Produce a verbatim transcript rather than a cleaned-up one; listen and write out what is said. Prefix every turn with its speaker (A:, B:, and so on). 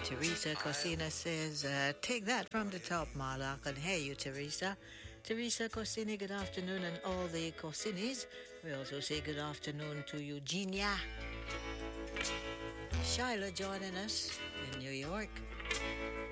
A: Teresa Cosina says, uh, take that from the top, Marla. I can hear you, Teresa. Teresa Cosini, good afternoon, and all the Cosinis. We also say good afternoon to Eugenia. Shyla joining us in New York.